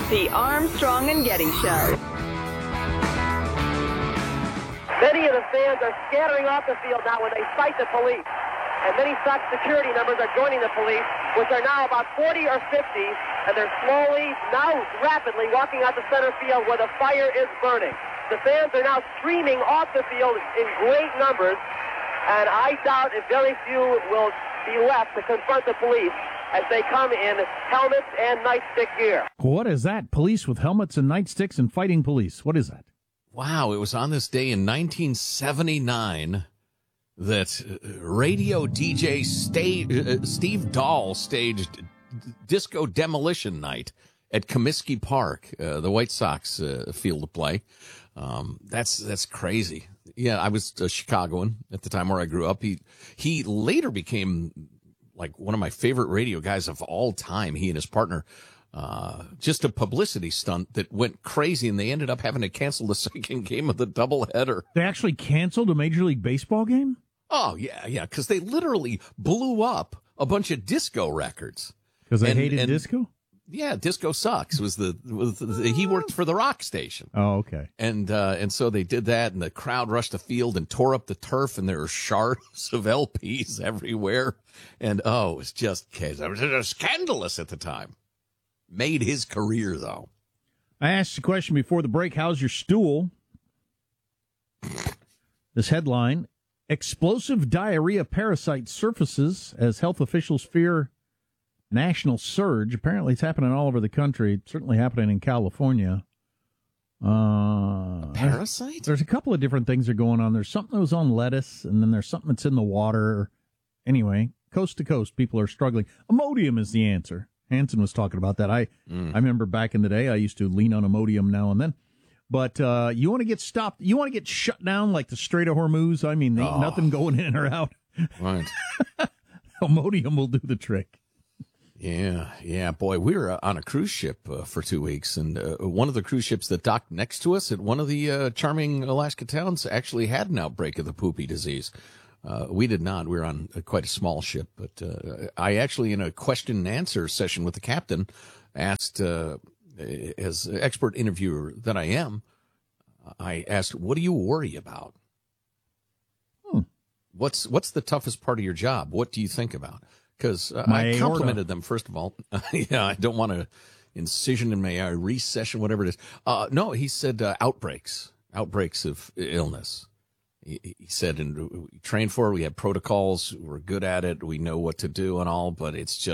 The Armstrong and Getty Show. Many of the fans are scattering off the field now when they sight the police. And many SOX security members are joining the police, which are now about 40 or 50, and they're slowly, now rapidly, walking out the center field where the fire is burning. The fans are now streaming off the field in great numbers, and I doubt if very few will be left to confront the police as they come in helmets and nightstick gear. What is that? Police with helmets and nightsticks and fighting police. What is that? Wow, it was on this day in 1979 that radio DJ Steve Dahl staged Disco Demolition Night at Comiskey Park, the White Sox field of play. That's crazy. Yeah, I was a Chicagoan at the time where I grew up. He later became like one of my favorite radio guys of all time. He and his partner, just a publicity stunt that went crazy, and they ended up having to cancel the second game of the doubleheader. They actually canceled a Major League Baseball game? Oh, yeah, because they literally blew up a bunch of disco records. Because they hated disco? Yeah, disco sucks. He worked for the rock station. Oh, okay. And so they did that, and the crowd rushed the field and tore up the turf, and there were shards of LPs everywhere. And, it was just scandalous at the time. Made his career, though. I asked the question before the break, how's your stool? This headline, explosive diarrhea parasite surfaces as health officials fear national surge. Apparently it's happening all over the country. It's certainly happening in California. Parasite? There's a couple of different things that are going on. There's something that was on lettuce, and then there's something that's in the water. Anyway, coast to coast, people are struggling. Imodium is the answer. Hanson was talking about that. I remember back in the day, I used to lean on Imodium now and then. But you want to get stopped, you want to get shut down like the Strait of Hormuz. I mean, ain't nothing going in or out. Right. Imodium will do the trick. Yeah, boy, we were on a cruise ship for 2 weeks, and one of the cruise ships that docked next to us at one of the charming Alaska towns actually had an outbreak of the poopy disease. We did not. We were on quite a small ship, but I actually, in a question and answer session with the captain, asked, as expert interviewer that I am, I asked, what do you worry about? What's the toughest part of your job? What do you think about? Because I complimented them, first of all. Yeah, I don't want to incision in my recession, whatever it is. No, he said outbreaks of illness. He said, and we trained for it. We have protocols. We're good at it. We know what to do and all, but it's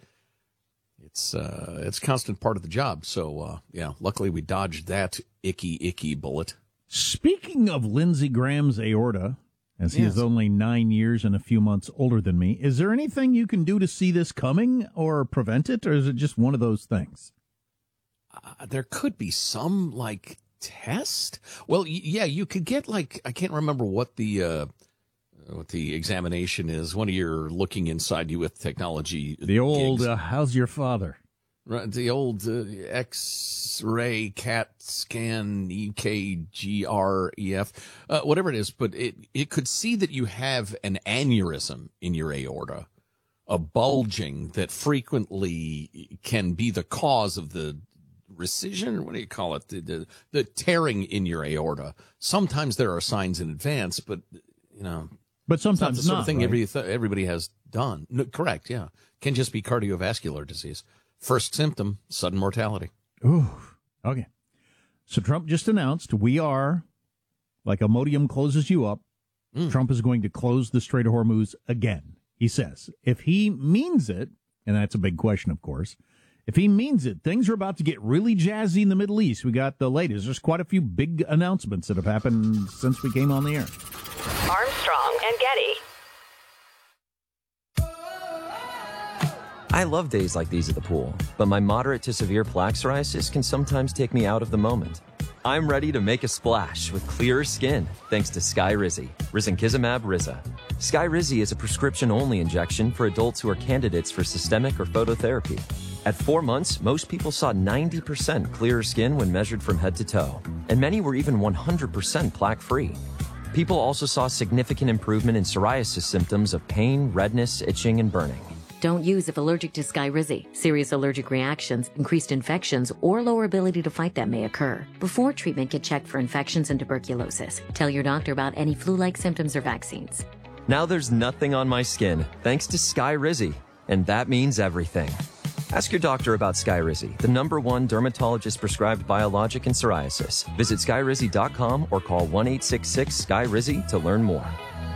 a constant part of the job. So, luckily we dodged that icky bullet. Speaking of Lindsey Graham's aorta, as he is only 9 years and a few months older than me, is there anything you can do to see this coming or prevent it, or is it just one of those things? There could be some, test. Well, yeah, you could get, I can't remember what the examination is. One of your looking inside you with technology. The old, how's your father? Right, the old X-ray, CAT scan, EKGREF, whatever it is, but it could see that you have an aneurysm in your aorta, a bulging that frequently can be the cause of the rescission, what do you call it, the tearing in your aorta. Sometimes there are signs in advance, but, But sometimes it's not the sort of thing right? everybody has done. No, correct, yeah. Can just be cardiovascular disease. First symptom, sudden mortality. Ooh, okay. So Trump just announced we are, like Imodium closes you up, Trump is going to close the Strait of Hormuz again, he says. If he means it, and that's a big question, of course, if he means it, things are about to get really jazzy in the Middle East. We got the latest. There's quite a few big announcements that have happened since we came on the air. Armstrong and Getty. I love days like these at the pool, but my moderate to severe plaque psoriasis can sometimes take me out of the moment. I'm ready to make a splash with clearer skin thanks to Skyrizi, risankizumab Riza. Skyrizi is a prescription-only injection for adults who are candidates for systemic or phototherapy. At 4 months, most people saw 90% clearer skin when measured from head to toe, and many were even 100% plaque-free. People also saw significant improvement in psoriasis symptoms of pain, redness, itching, and burning. don't use if allergic to Skyrizi. Serious allergic reactions, increased infections, or lower ability to fight them may occur. Before treatment, get checked for infections and tuberculosis. Tell your doctor about any flu-like symptoms or vaccines. Now there's nothing on my skin thanks to Skyrizi, and that means everything. Ask your doctor about Skyrizi, the #1 dermatologist-prescribed biologic in psoriasis. Visit Skyrizi.com or call 1-866-SKYRIZI to learn more.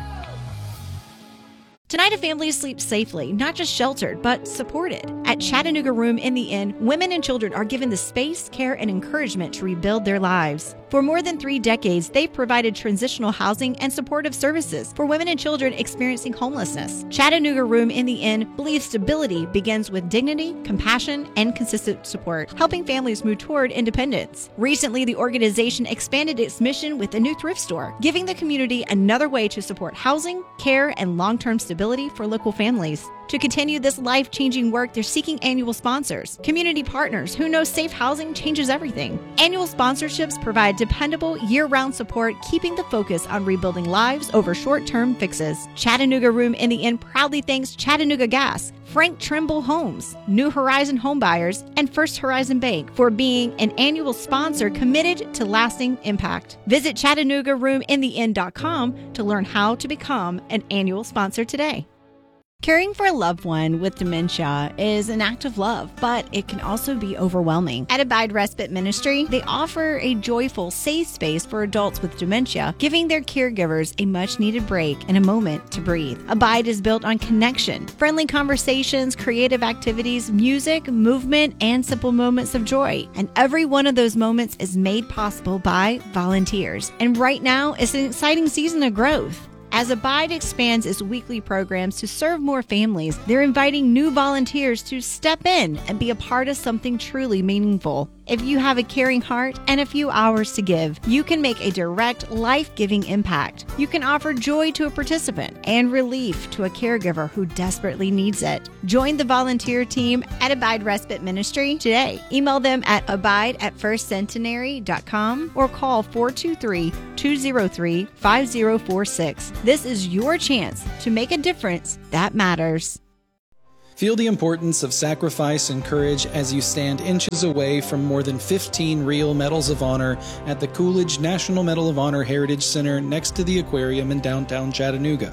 Tonight, a family sleeps safely, not just sheltered, but supported. At Chattanooga Room in the Inn, women and children are given the space, care, and encouragement to rebuild their lives. For more than 3 decades, they've provided transitional housing and supportive services for women and children experiencing homelessness. Chattanooga Room in the Inn believes stability begins with dignity, compassion, and consistent support, helping families move toward independence. Recently, the organization expanded its mission with a new thrift store, giving the community another way to support housing, care, and long-term stability for local families. To continue this life-changing work, they're seeking annual sponsors, community partners who know safe housing changes everything. Annual sponsorships provide dependable, year-round support, keeping the focus on rebuilding lives over short-term fixes. Chattanooga Room in the Inn proudly thanks Chattanooga Gas, Frank Trimble Homes, New Horizon Homebuyers, and First Horizon Bank for being an annual sponsor committed to lasting impact. Visit ChattanoogaRoomInTheInn.com to learn how to become an annual sponsor today. Caring for a loved one with dementia is an act of love, but it can also be overwhelming. At Abide Respite Ministry, they offer a joyful, safe space for adults with dementia, giving their caregivers a much-needed break and a moment to breathe. Abide is built on connection, friendly conversations, creative activities, music, movement, and simple moments of joy. And every one of those moments is made possible by volunteers. And right now, it's an exciting season of growth. As Abide expands its weekly programs to serve more families, they're inviting new volunteers to step in and be a part of something truly meaningful. If you have a caring heart and a few hours to give, you can make a direct, life-giving impact. You can offer joy to a participant and relief to a caregiver who desperately needs it. Join the volunteer team at Abide Respite Ministry today. Email them at abide@firstcentenary.com or call 423-203-5046. This is your chance to make a difference that matters. Feel the importance of sacrifice and courage as you stand inches away from more than 15 real Medals of Honor at the Coolidge National Medal of Honor Heritage Center next to the aquarium in downtown Chattanooga.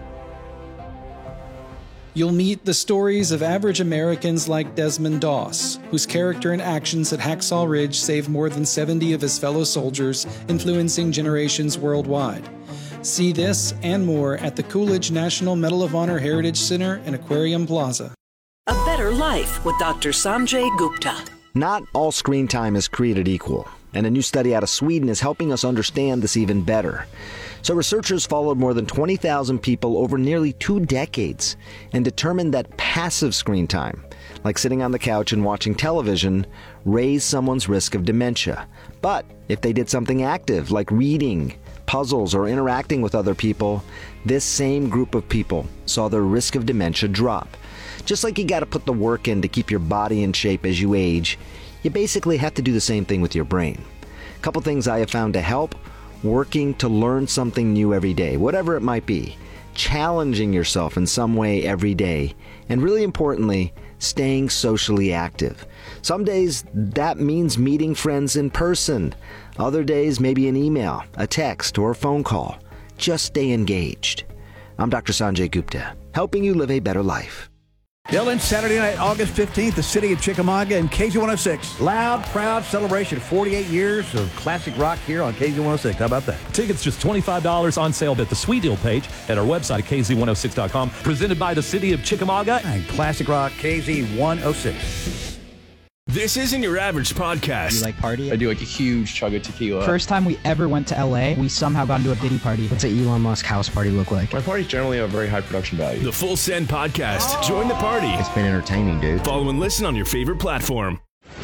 You'll meet the stories of average Americans like Desmond Doss, whose character and actions at Hacksaw Ridge saved more than 70 of his fellow soldiers, influencing generations worldwide. See this and more at the Coolidge National Medal of Honor Heritage Center and Aquarium Plaza. A Better Life with Dr. Sanjay Gupta. Not all screen time is created equal, and a new study out of Sweden is helping us understand this even better. So researchers followed more than 20,000 people over nearly 2 decades and determined that passive screen time, like sitting on the couch and watching television, raised someone's risk of dementia. But if they did something active, like reading, puzzles, or interacting with other people, this same group of people saw their risk of dementia drop. Just like you got to put the work in to keep your body in shape as you age, you basically have to do the same thing with your brain. A couple things I have found to help: working to learn something new every day, whatever it might be, challenging yourself in some way every day, and really importantly, staying socially active. Some days that means meeting friends in person. Other days maybe an email, a text, or a phone call. Just stay engaged. I'm Dr. Sanjay Gupta, helping you live a better life. Dylan, Saturday night, August 15th, the city of Chickamauga and KZ106. Loud, proud celebration. 48 years of classic rock here on KZ106. How about that? Tickets just $25 on sale at the Sweet Deal page at our website at KZ106.com. Presented by the city of Chickamauga and Classic Rock KZ106. This isn't your average podcast. Do you like party? I do like a huge chug of tequila. First time we ever went to LA, we somehow got into a Diddy party. What's an Elon Musk house party look like? My parties generally have very high production value. The Full Send Podcast. Join the party. It's been entertaining, dude. Follow and listen on your favorite platform.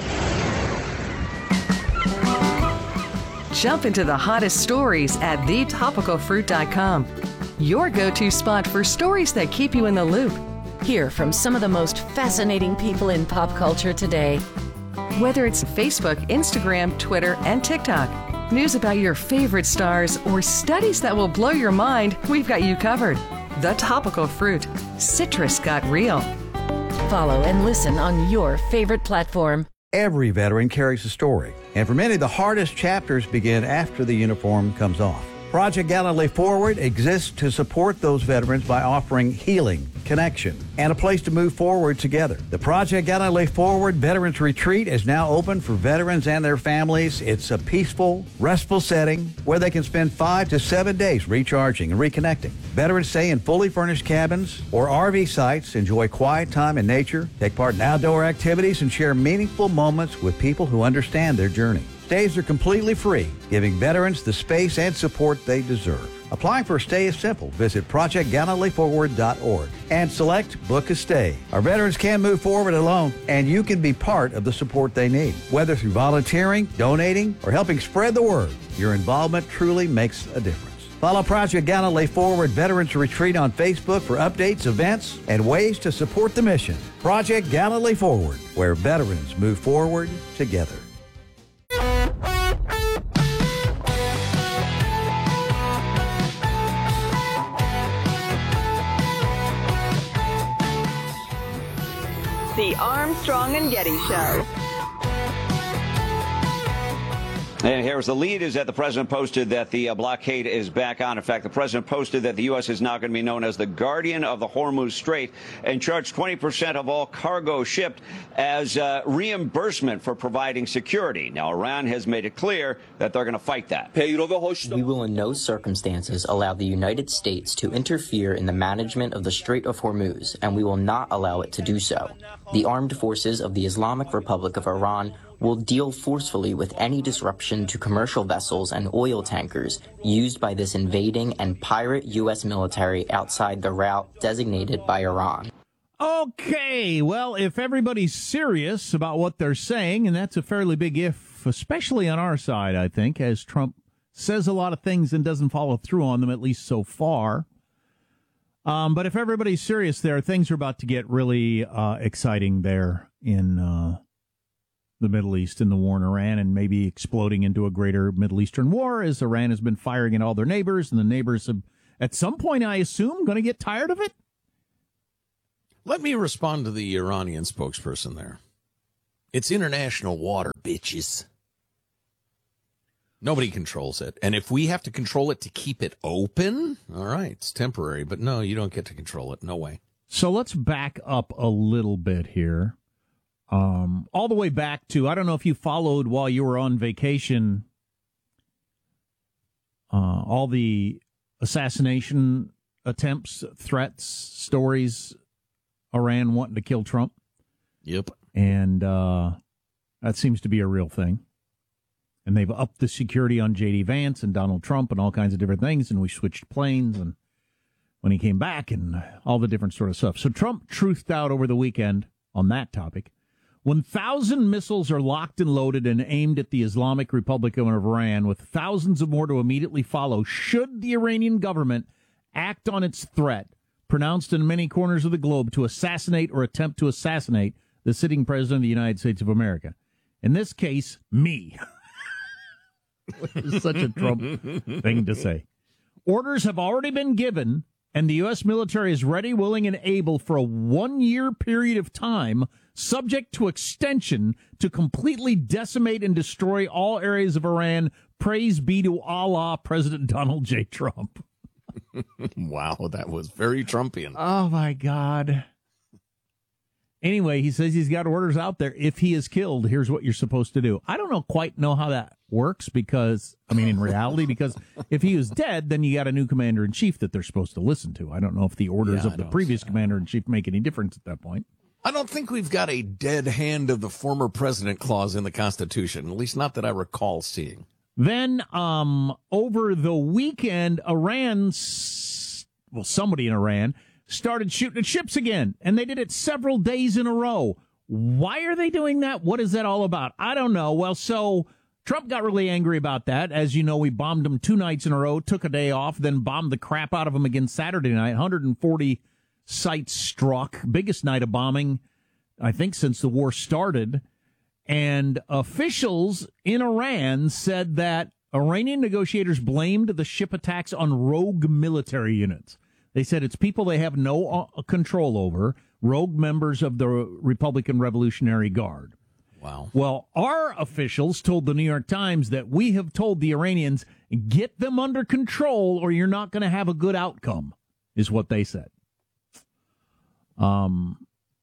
Jump into the hottest stories at thetopicalfruit.com. Your go-to spot for stories that keep you in the loop. Hear from some of the most fascinating people in pop culture today. Whether it's Facebook, Instagram, Twitter, and TikTok, news about your favorite stars, or studies that will blow your mind, we've got you covered. The Topical Fruit. Citrus got real. Follow and listen on your favorite platform. Every veteran carries a story, and for many, the hardest chapters begin after the uniform comes off. Project Gallantly Forward exists to support those veterans by offering healing, connection, and a place to move forward together. The Project Gallantly Forward Veterans Retreat is now open for veterans and their families. It's a peaceful, restful setting where they can spend 5 to 7 days recharging and reconnecting. Veterans stay in fully furnished cabins or RV sites, enjoy quiet time in nature, take part in outdoor activities, and share meaningful moments with people who understand their journey. Stays are completely free, giving veterans the space and support they deserve. Applying for a stay is simple. Visit ProjectGallantlyForward.org and select Book a Stay. Our veterans can move forward alone, and you can be part of the support they need. Whether through volunteering, donating, or helping spread the word, your involvement truly makes a difference. Follow Project Gallantly Forward Veterans Retreat on Facebook for updates, events, and ways to support the mission. Project Gallantly Forward, where veterans move forward together. The Armstrong and Getty Show. And here's the lead is that the president posted that the blockade is back on. In fact, the president posted that the U.S. is now going to be known as the guardian of the Hormuz Strait and charge 20% of all cargo shipped as reimbursement for providing security. Now, Iran has made it clear that they're going to fight that. We will in no circumstances allow the United States to interfere in the management of the Strait of Hormuz, and we will not allow it to do so. The armed forces of the Islamic Republic of Iran will deal forcefully with any disruption to commercial vessels and oil tankers used by this invading and pirate U.S. military outside the route designated by Iran. Okay, well, if everybody's serious about what they're saying, and that's a fairly big if, especially on our side, I think, as Trump says a lot of things and doesn't follow through on them, at least so far. But if everybody's serious there, things are about to get really exciting there in the Middle East, in the war in Iran, and maybe exploding into a greater Middle Eastern war as Iran has been firing at all their neighbors, and the neighbors have, at some point, I assume, going to get tired of it? Let me respond to the Iranian spokesperson there. It's international water, bitches. Nobody controls it. And if we have to control it to keep it open, all right, it's temporary. But no, you don't get to control it. No way. So let's back up a little bit here. All the way back to, I don't know if you followed while you were on vacation, all the assassination attempts, threats, stories, Iran wanting to kill Trump. Yep. And that seems to be a real thing. And they've upped the security on J.D. Vance and Donald Trump and all kinds of different things, and we switched planes and when he came back and all the different sort of stuff. So Trump truthed out over the weekend on that topic. 1,000 missiles are locked and loaded and aimed at the Islamic Republic of Iran, with thousands of more to immediately follow should the Iranian government act on its threat, pronounced in many corners of the globe, to assassinate or attempt to assassinate the sitting president of the United States of America. In this case, me. Which is such a Trump thing to say. Orders have already been given, and the U.S. military is ready, willing, and able for a 1-year period of time, subject to extension, to completely decimate and destroy all areas of Iran. Praise be to Allah, President Donald J. Trump. Wow, that was very Trumpian. Oh, my God. Anyway, he says he's got orders out there. If he is killed, here's what you're supposed to do. I don't quite know how that works because, I mean, in reality, because if he was dead, then you got a new commander-in-chief that they're supposed to listen to. I don't know if the orders of the previous commander-in-chief make any difference at that point. I don't think we've got a dead hand of the former president clause in the Constitution, at least not that I recall seeing. Then, over the weekend, somebody in Iran started shooting at ships again, and they did it several days in a row. Why are they doing that? What is that all about? I don't know. Well, so Trump got really angry about that. As you know, we bombed him 2 nights in a row, took a day off, then bombed the crap out of him again Saturday night. 140 sites struck. Biggest night of bombing, I think, since the war started. And officials in Iran said that Iranian negotiators blamed the ship attacks on rogue military units. They said it's people they have no control over, rogue members of the Republican Revolutionary Guard. Wow. Well, our officials told the New York Times that we have told the Iranians, get them under control or you're not going to have a good outcome, is what they said. So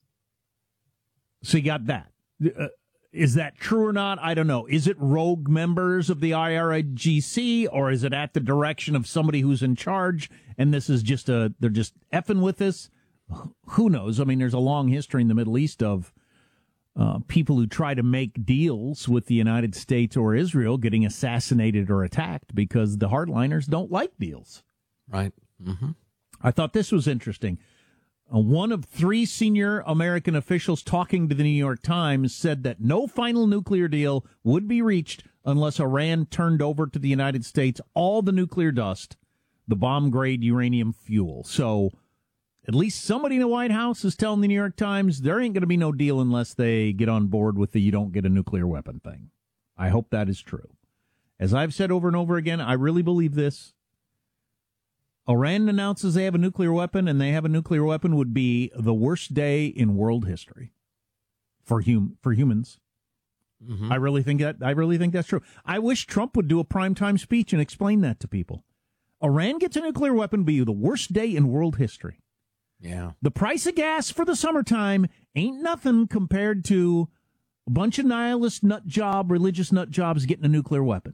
you got that. Is that true or not? I don't know. Is it rogue members of the IRGC, or is it at the direction of somebody who's in charge, and this is just they're just effing with this? Who knows? I mean, there's a long history in the Middle East of people who try to make deals with the United States or Israel getting assassinated or attacked because the hardliners don't like deals. Right. Mm-hmm. I thought this was interesting. One of 3 senior American officials talking to the New York Times said that no final nuclear deal would be reached unless Iran turned over to the United States all the nuclear dust, the bomb-grade uranium fuel. So at least somebody in the White House is telling the New York Times there ain't going to be no deal unless they get on board with the you don't get a nuclear weapon thing. I hope that is true. As I've said over and over again, I really believe this. Iran announces they have a nuclear weapon, and they have a nuclear weapon would be the worst day in world history for humans. Mm-hmm. I really think that's true. I wish Trump would do a primetime speech and explain that to people. Iran gets a nuclear weapon, be the worst day in world history. Yeah. The price of gas for the summertime ain't nothing compared to a bunch of nihilist religious nut jobs getting a nuclear weapon.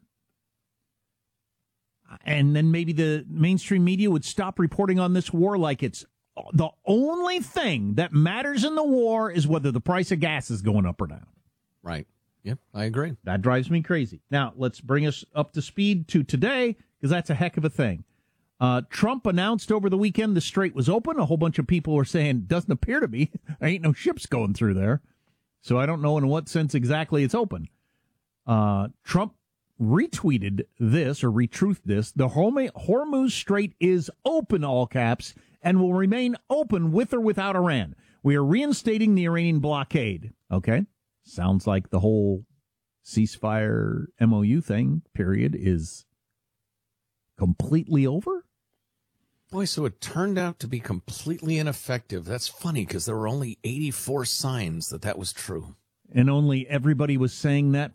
And then maybe the mainstream media would stop reporting on this war like it's the only thing that matters in the war is whether the price of gas is going up or down. Right. Yep, I agree. That drives me crazy. Now, let's bring us up to speed to today, because that's a heck of a thing. Trump announced over the weekend the strait was open. A whole bunch of people were saying, doesn't appear to be. There ain't no ships going through there. So I don't know in what sense exactly it's open. Trump retweeted this or retruthed this. The Hormuz Strait is open, all caps, and will remain open with or without Iran. We are reinstating the Iranian blockade. Okay. Sounds like the whole ceasefire MOU thing, period, is completely over. Boy, so it turned out to be completely ineffective. That's funny because there were only 84 signs that was true. And only everybody was saying that